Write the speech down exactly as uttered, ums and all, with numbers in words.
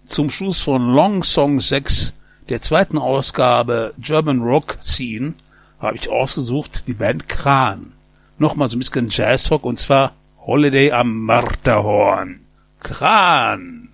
zum Schluss von Long Song sechs, der zweiten Ausgabe German Rock Scene, habe ich ausgesucht die Band Kran. Nochmal so ein bisschen Jazzrock, und zwar Holiday am Marterhorn. Kran!